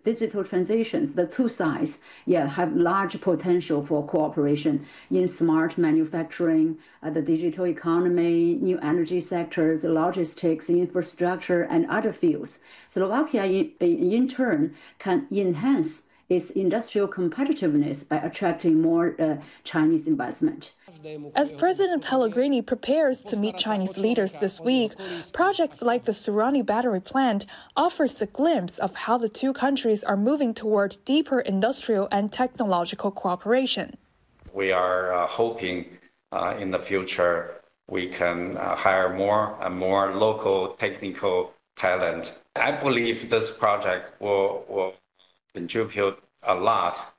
digital transitions, the two sides, have large potential for cooperation in smart manufacturing, the digital economy, new energy sectors, logistics, infrastructure, and other fields. Slovakia, in turn, can enhance its industrial competitiveness by attracting more Chinese investment. As President Pellegrini prepares to meet Chinese leaders this week, projects like the Surani battery plant offers a glimpse of how the two countries are moving toward deeper industrial and technological cooperation. We are hoping in the future we can hire more and more local technical talent. I believe this project will contribute a lot,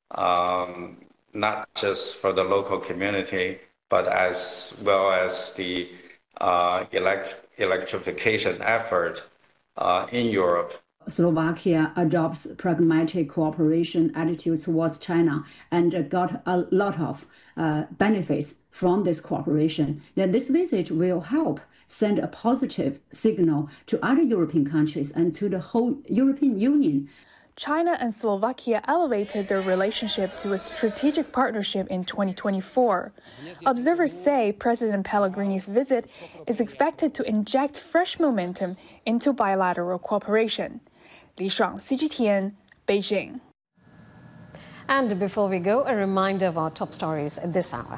not just for the local community, but as well as the electrification effort in Europe. Slovakia adopts pragmatic cooperation attitude towards China and got a lot of benefits from this cooperation. Now, this visit will help send a positive signal to other European countries and to the whole European Union. China and Slovakia elevated their relationship to a strategic partnership in 2024. Observers say President Pellegrini's visit is expected to inject fresh momentum into bilateral cooperation. Li Shuang, CGTN, Beijing. And before we go, a reminder of our top stories at this hour.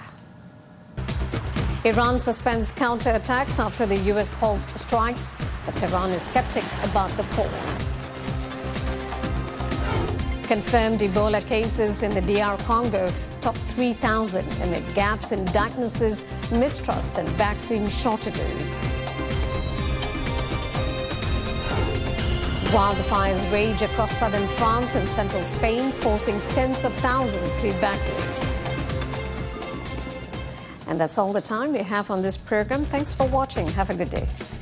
Iran suspends counterattacks after the U.S. halts strikes, but Tehran is skeptic about the pause. Confirmed Ebola cases in the DR Congo top 3,000 amid gaps in diagnosis, mistrust and vaccine shortages. Wildfires rage across southern France and central Spain, forcing tens of thousands to evacuate. And that's all the time we have on this program. Thanks for watching. Have a good day.